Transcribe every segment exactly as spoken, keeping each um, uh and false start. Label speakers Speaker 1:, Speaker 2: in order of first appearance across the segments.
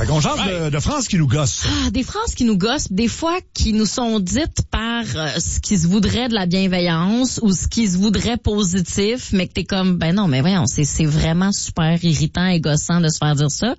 Speaker 1: Fait qu'on jase
Speaker 2: Ouais.
Speaker 1: de, de phrases qui nous gossent.
Speaker 3: Ah, des phrases qui nous gossent, des fois qui nous sont dites par euh, ce qui se voudrait de la bienveillance ou ce qui se voudrait positif, mais que t'es comme, ben non, mais voyons, c'est, c'est vraiment super irritant et gossant de se faire dire ça.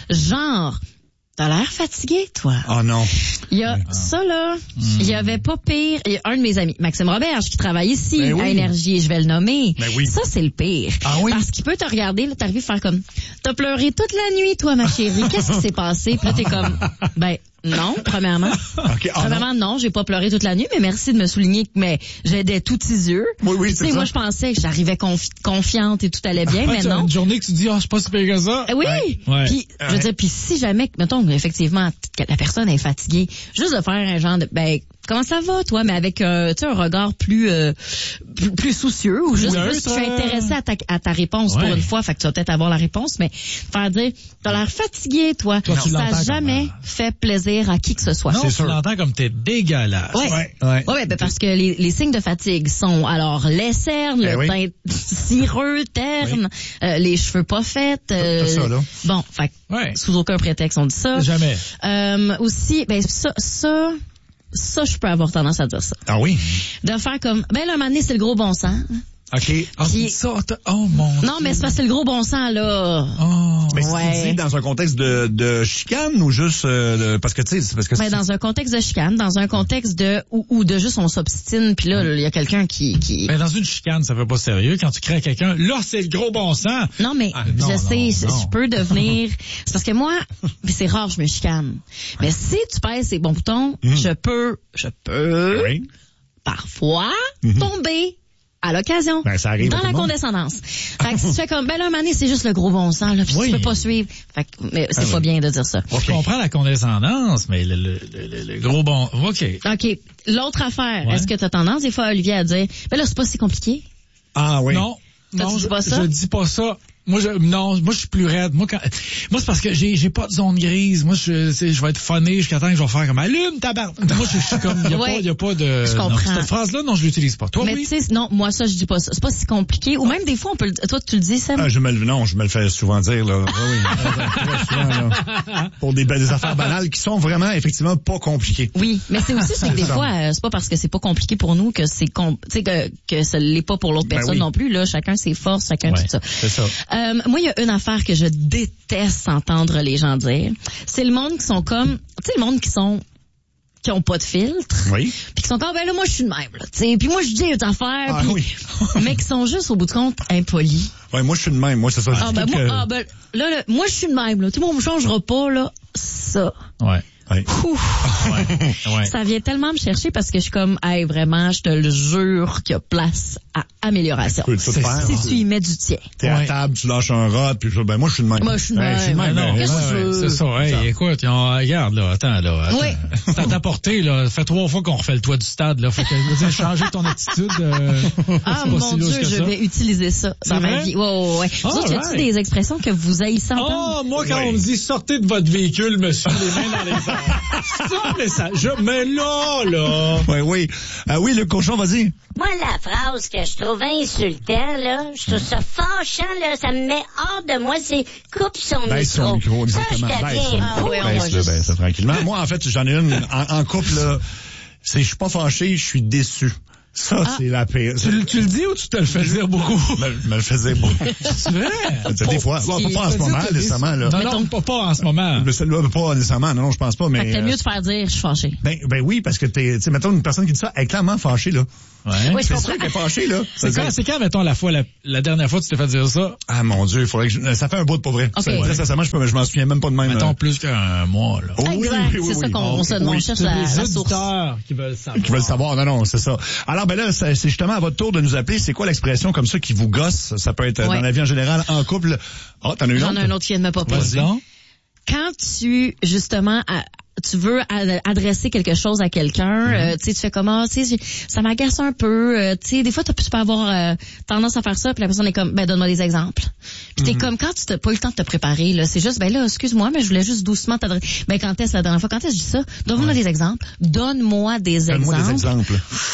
Speaker 3: Genre, t'as l'air fatigué, toi.
Speaker 1: Oh non.
Speaker 3: Il y a ça, là, il y avait pas pire. Il y a un de mes amis, Maxime Roberge, qui travaille ici,
Speaker 1: Ben oui.
Speaker 3: à Énergie, je vais le nommer.
Speaker 1: Ben oui.
Speaker 3: Ça, c'est le pire.
Speaker 1: Ah oui?
Speaker 3: Parce qu'il peut te regarder, là, t'arrives à faire comme, t'as pleuré toute la nuit, toi, ma chérie. Qu'est-ce qui s'est passé? Puis là, t'es comme, ben, non, premièrement.
Speaker 1: OK, ah,
Speaker 3: Premièrement, non, j'ai pas pleuré toute la nuit, mais merci de me souligner que mais j'aidais tous tes yeux.
Speaker 1: Oui, oui,
Speaker 3: Tu
Speaker 1: c'est
Speaker 3: sais,
Speaker 1: ça.
Speaker 3: moi, je pensais que j'arrivais confi- confiante et tout allait bien, mais
Speaker 2: Tu as
Speaker 3: non.
Speaker 2: une journée que tu dis, ah, oh, je suis pas si pire que ça.
Speaker 3: Eh oui.
Speaker 2: Ouais.
Speaker 3: Puis, je veux
Speaker 1: Ouais.
Speaker 3: dire, puis si jamais, mettons, effectivement, que la personne est fatiguée, juste de faire un genre de, ben, comment ça va, toi, mais avec, euh, tu sais, un regard plus, euh, plus, plus soucieux ou juste,
Speaker 2: Neutre,
Speaker 3: juste, je suis intéressée à ta, à ta réponse
Speaker 2: Ouais.
Speaker 3: pour une fois, fait que tu vas peut-être avoir la réponse, mais faire dire, t'as l'air fatigué, toi.
Speaker 2: Toi, tu
Speaker 3: ça
Speaker 2: l'entends
Speaker 3: n'a jamais
Speaker 2: comme, euh,
Speaker 3: fait plaisir à qui que ce soit.
Speaker 2: Non,
Speaker 1: C'est
Speaker 2: tu
Speaker 1: sûr.
Speaker 2: l'entends comme t'es dégueulasse.
Speaker 3: Ouais.
Speaker 1: Ouais.
Speaker 2: Ouais.
Speaker 3: Ouais, ben parce que les, les signes de fatigue sont alors les cernes,
Speaker 1: Ben
Speaker 3: le
Speaker 1: oui.
Speaker 3: teint cireux, terne, euh, les cheveux pas faits. euh,
Speaker 1: Tout ça, là.
Speaker 3: Bon, fait que
Speaker 2: Ouais.
Speaker 3: sous aucun prétexte on dit ça.
Speaker 2: Jamais.
Speaker 3: Euh, aussi, ben ça, ça, ça, je peux avoir tendance à dire ça.
Speaker 1: Ah oui?
Speaker 3: De faire comme, ben là, un moment donné, c'est le gros bon sens.
Speaker 1: OK.
Speaker 2: Ah,
Speaker 3: Puis-
Speaker 2: ça, t'as- oh mon
Speaker 3: Non, mais c'est parce que c'est le gros bon sens, là.
Speaker 2: Oh.
Speaker 1: Mais
Speaker 3: Ouais.
Speaker 1: c'est dit dans un contexte de, de chicane ou juste euh, de- parce que tu sais c'est parce que
Speaker 3: Ben,
Speaker 1: c'est-
Speaker 3: dans un contexte de chicane, dans un contexte de, ou, ou de juste on s'obstine, puis là, il y a quelqu'un qui, qui...
Speaker 2: Ben, dans une chicane, ça fait pas sérieux. Quand tu crées à quelqu'un, là, c'est le gros bon sens.
Speaker 3: Non, mais
Speaker 2: Ah, non,
Speaker 3: je
Speaker 2: non,
Speaker 3: sais, je,
Speaker 2: non.
Speaker 3: je peux devenir... C'est parce que moi, puis c'est rare, je me chicane. Mais si tu pèses ces bons boutons, je peux, je peux,
Speaker 1: oui.
Speaker 3: parfois, tomber à l'occasion.
Speaker 1: Ben, ça arrive à
Speaker 3: dans
Speaker 1: tout
Speaker 3: la
Speaker 1: le monde.
Speaker 3: condescendance. Fait que si tu fais comme, ben là, un moment donné, c'est juste le gros bon sens, là, puis
Speaker 2: Oui.
Speaker 3: tu peux pas suivre. Fait que, mais c'est
Speaker 1: Ah
Speaker 3: pas
Speaker 1: oui.
Speaker 3: bien de dire ça.
Speaker 2: Je comprends la condescendance, mais le, le, le, le gros bon... OK.
Speaker 3: OK. L'autre affaire,
Speaker 2: Ouais.
Speaker 3: est-ce que tu as tendance, des fois, Olivier, à dire, ben là, c'est pas si compliqué?
Speaker 1: Ah oui.
Speaker 2: Non.
Speaker 3: Toi,
Speaker 2: Non,
Speaker 3: tu dis
Speaker 2: je,
Speaker 3: pas ça?
Speaker 2: je dis pas ça. Moi, je, non, moi, je suis plus raide. Moi, quand, moi, c'est parce que j'ai, j'ai pas de zone grise. Moi, je, c'est, je vais être funné jusqu'à temps que je vais faire comme, allume, tabarnak. Moi, je, je suis comme, y a
Speaker 3: Ouais.
Speaker 2: pas, y a pas de,
Speaker 3: Je comprends.
Speaker 2: non, cette phrase-là, non, je l'utilise pas. Toi,
Speaker 3: Mais
Speaker 2: oui?
Speaker 3: tu sais, non, moi, ça, je dis pas ça. C'est pas si compliqué. Ou même des fois, on peut le, toi, tu le dis, Sam?
Speaker 1: Ah, je me le, non, je me le fais souvent dire, là. Ah oui, très souvent, là. Pour des, des affaires banales qui sont vraiment, effectivement, pas compliquées.
Speaker 3: Oui, mais c'est aussi c'est que des
Speaker 1: ça.
Speaker 3: fois euh, c'est pas parce que c'est pas compliqué pour nous que c'est com- tu sais que que ça l'est pas pour l'autre
Speaker 1: Ben
Speaker 3: personne
Speaker 1: oui.
Speaker 3: non plus là, chacun ses forces, chacun
Speaker 2: Ouais,
Speaker 3: tout ça.
Speaker 1: c'est ça.
Speaker 3: Euh, moi il y a une affaire que je déteste entendre les gens dire, c'est le monde qui sont comme tu sais le monde qui sont qui ont pas de filtre.
Speaker 1: Oui.
Speaker 3: Puis qui sont comme ben là moi je suis de même là, tu sais, puis moi je dis une affaire
Speaker 1: Ah
Speaker 3: puis
Speaker 1: oui.
Speaker 3: mais qui sont juste au bout de compte impolis.
Speaker 1: Ouais, moi, je suis de même. Moi, c'est ça. je
Speaker 3: Ah ben
Speaker 1: trouve
Speaker 3: moi
Speaker 1: que-
Speaker 3: ah ben là, là moi je suis de même là, tout le monde me changera pas là, ça.
Speaker 2: Ouais.
Speaker 1: Ouais.
Speaker 3: Ouf.
Speaker 2: Ouais. Ouais.
Speaker 3: Ça vient tellement me chercher parce que je suis comme, hey, vraiment, je te le jure qu'il y a place à amélioration.
Speaker 1: Tu peux tout
Speaker 2: C'est-
Speaker 1: faire.
Speaker 3: Si tu y mets du tien.
Speaker 1: T'es à
Speaker 2: Ouais.
Speaker 1: table, tu lâches un rat, puis je- ben moi, je suis de même.
Speaker 3: Moi, je suis de
Speaker 1: Ouais,
Speaker 3: même.
Speaker 1: de
Speaker 2: Ah non,
Speaker 3: Qu'est-ce
Speaker 2: ouais,
Speaker 3: que tu
Speaker 2: ouais,
Speaker 3: veux?
Speaker 2: c'est ça. Hey, écoute, on, regarde, là, attends, là. Attends.
Speaker 3: Oui.
Speaker 2: C'est à ta portée, là. Ça fait trois fois qu'on refait le toit du stade, là. Faut que, je veux dire, changer ton attitude. Euh,
Speaker 3: Ah,
Speaker 2: c'est pas
Speaker 3: mon
Speaker 2: si louche
Speaker 3: Dieu,
Speaker 2: que
Speaker 3: je
Speaker 2: ça.
Speaker 3: vais utiliser ça
Speaker 2: C'est
Speaker 3: dans ma
Speaker 2: vrai?
Speaker 3: vie. Ouais, ouais, ouais. Vous autres, y a-t-il
Speaker 2: Alright.
Speaker 3: des expressions que vous haïssez entendre?
Speaker 2: Oh, moi, quand
Speaker 1: Ouais.
Speaker 2: on me dit sortez de votre véhicule, monsieur, les mains dans les airs. Ça, mais ça, je, mais là, là.
Speaker 1: Ouais, oui. Ah oui, le cochon, vas-y.
Speaker 4: Moi, la phrase que je trouve insultant, là, je trouve ça fâchant, là, ça me met hors de moi, c'est coupe son
Speaker 1: Baisse son micro,
Speaker 4: Ça, je
Speaker 1: exactement. Baisse
Speaker 4: deviens
Speaker 1: son
Speaker 4: fou.
Speaker 3: oui, on
Speaker 1: Baisse
Speaker 3: va
Speaker 1: le,
Speaker 3: juste-
Speaker 1: baisse le tranquillement. Moi, en fait, j'en ai une en, en couple, là. C'est, je suis pas fâché, je suis déçu. Ça,
Speaker 3: Ah.
Speaker 1: c'est la pire.
Speaker 2: Tu, le- tu le dis ou tu te le fais dire beaucoup?
Speaker 1: me, me le faisais beaucoup.
Speaker 2: C'est vrai?
Speaker 1: Des fois. Bon, pas en ce moment, nécessairement, là.
Speaker 2: Non, non, pas, pas en ce moment.
Speaker 1: Mais celle-là, pas nécessairement, non, non, je pense pas, mais.
Speaker 3: Fait que t'as
Speaker 1: euh,
Speaker 3: mieux de faire dire, je suis fâchée.
Speaker 1: Ben, ben oui, parce que t'es, tu sais, mettons une personne qui dit ça, elle est clairement fâchée, là.
Speaker 2: Ouais.
Speaker 3: Oui, je
Speaker 1: C'est
Speaker 3: comprends.
Speaker 1: sûr qu'elle est fâchée, là.
Speaker 2: C'est quand, c'est quand, mettons, la fois, la, la dernière fois que tu t'es fait dire ça?
Speaker 1: Ah, mon Dieu, il faudrait que je, ça fait un bout de pour vrai.
Speaker 3: Ok.
Speaker 1: Ça, très sincèrement, je, peux- je m'en souviens même pas de même.
Speaker 2: Mettons
Speaker 1: là.
Speaker 2: plus qu'un mois, là.
Speaker 1: Oh, oui,
Speaker 3: Exact,
Speaker 1: oui, oui,
Speaker 3: c'est ça
Speaker 1: oui.
Speaker 3: qu'on on se demande, on cherche
Speaker 2: C'est
Speaker 3: la,
Speaker 2: les
Speaker 3: la source.
Speaker 2: auditeurs qui veulent savoir.
Speaker 1: Qui veulent savoir, non, non, c'est ça. Alors, ben là, c'est c'est justement à votre tour de nous appeler. C'est quoi l'expression comme ça qui vous gosse? Ça peut être euh,
Speaker 3: Ouais.
Speaker 1: dans la vie en général, en couple. Oh, t'en as une
Speaker 3: J'en
Speaker 1: autre?
Speaker 3: ai un autre qui vient de me popper.
Speaker 2: Vas-y donc.
Speaker 3: Quand tu, justement, à- tu veux ad- adresser quelque chose à quelqu'un, euh, tu sais, tu fais comment, tu sais, ça m'agace un peu, euh, tu sais, des fois, tu peux avoir euh, tendance à faire ça, puis la personne est comme, ben, donne-moi des exemples. Puis t'es comme, quand tu t'as pas eu le temps de te préparer, là, c'est juste, ben là, excuse-moi, mais je voulais juste doucement t'adresser. Ben, quand est-ce la dernière fois, quand est-ce que je dis ça? Donne-moi des exemples. Donne-moi des
Speaker 1: Donne-moi
Speaker 3: exemples.
Speaker 1: des exemples.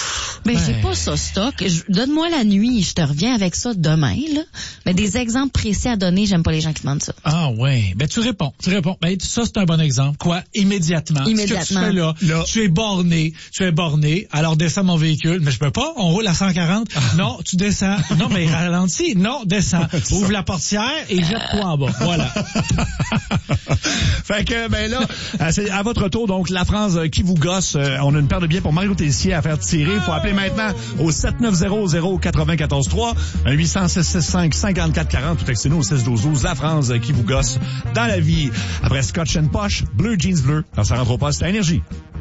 Speaker 3: Ben,
Speaker 2: Ouais.
Speaker 3: j'ai pas ça stock. Je- Donne-moi la nuit, je te reviens avec ça demain, là. Mais des exemples précis à donner, j'aime pas les gens qui demandent ça.
Speaker 2: Ah ouais, ben tu réponds, tu réponds. Ben ça c'est un bon exemple. Quoi, immédiatement.
Speaker 3: Immédiatement.
Speaker 2: Ce que tu fais là,
Speaker 1: Là.
Speaker 2: tu es borné, tu es borné. Alors descends mon véhicule, mais je peux pas. On roule à cent quarante. Non, tu descends. Non, mais ralentis. Non, descends. Ouvre la portière et jette-toi en bas. Voilà.
Speaker 1: Fait que, ben là, euh, c'est à votre tour, donc, la phrase euh, qui vous gosse. Euh, on a une paire de billets pour Mario Tessier à faire tirer. Il faut appeler maintenant au sept neuf zéro zéro neuf quatre trois, un huit cents six six cinq cinquante-quatre quarante, ou textez-nous au six douze douze, la phrase euh, qui vous gosse dans la vie. Après Scotch and Posh, Bleu Jeans Bleu, quand ça rentre au poste, c'est Énergie.